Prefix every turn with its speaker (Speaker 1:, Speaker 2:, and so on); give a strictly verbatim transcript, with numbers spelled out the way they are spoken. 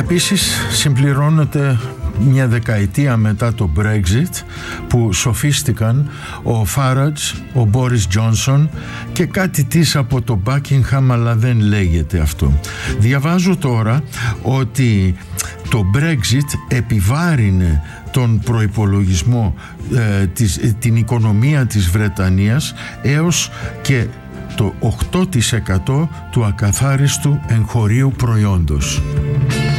Speaker 1: Επίσης συμπληρώνεται μια δεκαετία μετά το Brexit που σοφίστηκαν ο Φάραντζ, ο Μπόρις Τζόνσον και κάτι της από το Buckingham, αλλά δεν λέγεται αυτό. Διαβάζω τώρα ότι το Brexit επιβάρυνε τον προϋπολογισμό, ε, της, ε, την οικονομία της Βρετανίας έως και το οκτώ τοις εκατό του ακαθάριστου εγχωρίου προϊόντος.